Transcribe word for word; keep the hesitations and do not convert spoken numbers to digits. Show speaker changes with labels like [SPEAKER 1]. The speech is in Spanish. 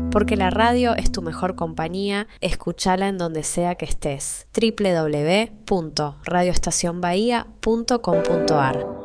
[SPEAKER 1] porque la radio es tu mejor compañía, escúchala en donde sea que estés. doble u doble u doble u punto radio estación bahía punto com punto a r